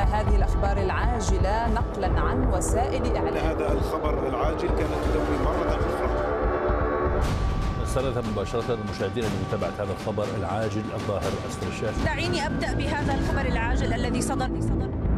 هذه الأخبار العاجلة نقلا عن وسائل إعلام. هذا الخبر العاجل كانت تدوي مرة أخرى. سنذهب مباشرة للمشاهدين لمتابعة هذا الخبر العاجل الظاهر أسفل الشاشة. دعيني أبدأ بهذا الخبر العاجل الذي صدر